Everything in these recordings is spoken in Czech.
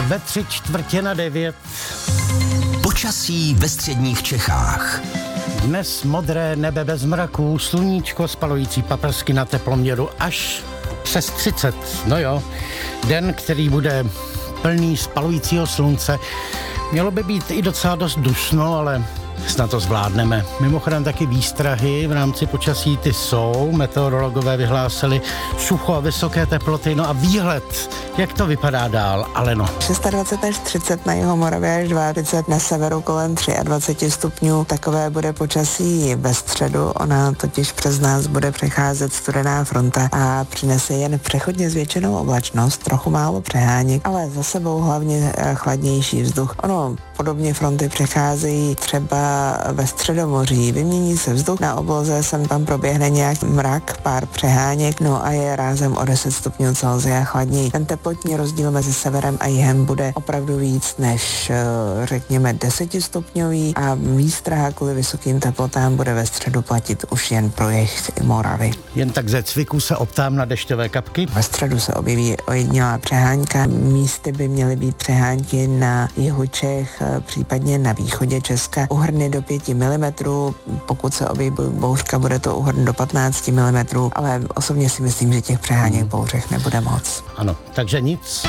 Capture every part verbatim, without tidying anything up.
Ve tři čtvrtě na devět. Počasí ve středních Čechách. Dnes modré nebe bez mraků, sluníčko, spalující paprsky na teploměru až přes třicet. No jo, den, který bude plný spalujícího slunce. Mělo by být i docela dost dusno, ale snad to zvládneme. Mimochodem taky výstrahy v rámci počasí ty jsou. Meteorologové vyhlásili sucho a vysoké teploty. No a výhled, jak to vypadá dál, Aleno? dvacet šest až třicet na Jihomoravě až dvacet dva, na severu kolem dvacet tři stupňů. Takové bude počasí ve středu. Ona totiž přes nás bude přecházet studená fronta a přinese jen přechodně zvětšenou oblačnost, trochu málo přeháněk, ale za sebou hlavně chladnější vzduch. Ono podobně fronty přecházejí třeba ve Středomoří. Vymění se vzduch, na obloze sem tam proběhne nějaký mrak, pár přeháněk, no a je rázem o deset stupňů Celsia chladněji. Ten teplotní rozdíl mezi severem a jihem bude opravdu víc než, řekněme, desetistupňový a výstraha kvůli vysokým teplotám bude ve středu platit už jen pro jih i Moravy. Jen tak ze cviku se optám na dešťové kapky. Ve středu se objeví ojedinělá přehánka. Místy by měly být přehánky na jihu Čech, případně na východě Česka. Uhrny do pěti milimetrů, pokud se objeví bouřka, bude to uhrn do patnácti milimetrů, ale osobně si myslím, že těch přeháněk v bouřech nebude moc. Ano, takže nic.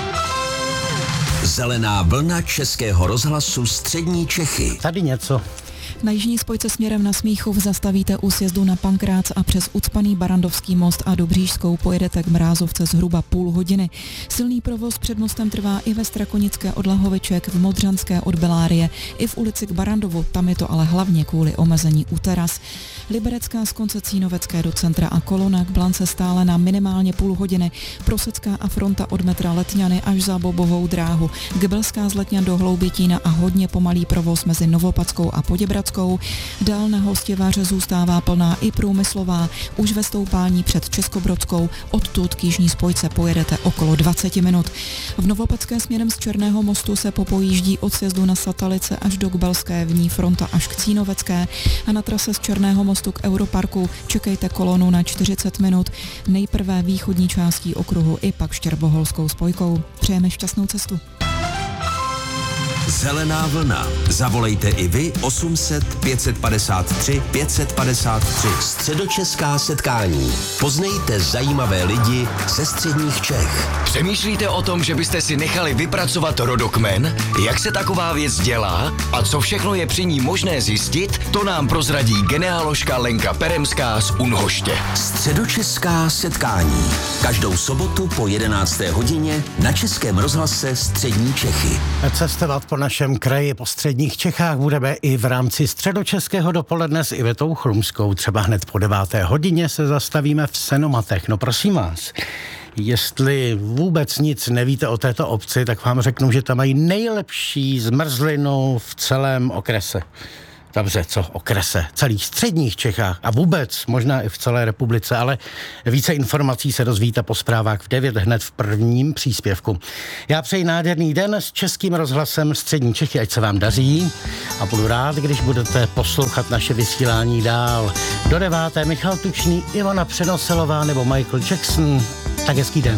Zelená vlna Českého rozhlasu střední Čechy. Tady něco. Na jižní spojce směrem na Smíchov zastavíte u sjezdu na Pankrác a přes ucpaný Barandovský most a Dobřížskou pojedete k Mrázovce zhruba půl hodiny. Silný provoz před mostem trvá i ve Strakonické od Lahoviček, v Modřanské od Belárie, i v ulici k Barandovu, tam je to ale hlavně kvůli omezení u teras. Liberecká z konce Cínovecké do centra a kolona k Blance stále na minimálně půl hodiny. Prosecká a fronta od metra Letňany až za Bobovou dráhu. Gebelská z Letňan do Hloubětína a hodně pomalý provoz mezi Novopadskou a Poděbradskou. Dál na Hostivaře zůstává plná i průmyslová. Už ve stoupání před Českobrodskou odtud k jižní spojce pojedete okolo dvacet minut. V Novopadské směrem z Černého mostu se popojíždí od sjezdu na Satalice až do Gbelské, v ní fronta až k Cínovecké a na trase z Černého mostu k Europarku čekejte kolonu na čtyřicet minut. Nejprve východní částí okruhu i pak Štěrboholskou spojkou. Přejeme šťastnou cestu. Zelená vlna. Zavolejte i vy osm set pět set padesát tři pět set padesát tři. Středočeská setkání. Poznejte zajímavé lidi ze středních Čech. Přemýšlíte o tom, že byste si nechali vypracovat rodokmen? Jak se taková věc dělá? A co všechno je při ní možné zjistit? To nám prozradí genealožka Lenka Peremská z Unhoště. Středočeská setkání. Každou sobotu po jedenácté hodině na Českém rozhlase střední Čechy. Cestovat po našem kraji, po středních Čechách budeme i v rámci středočeského dopoledne s Ivetou Chlumskou. Třeba hned po deváté hodině se zastavíme v Senomatech. No prosím vás, jestli vůbec nic nevíte o této obci, tak vám řeknu, že tam mají nejlepší zmrzlinu v celém okrese. Dobře, co okrese, celých středních Čechách a vůbec, možná i v celé republice, ale více informací se dozvíte po zprávách v devět hned v prvním příspěvku. Já přeji nádherný den s Českým rozhlasem střední Čechy, ať se vám daří a budu rád, když budete poslouchat naše vysílání dál. Do deváté Michal Tučný, Ivana Přenoselová nebo Michael Jackson. Tak hezký den.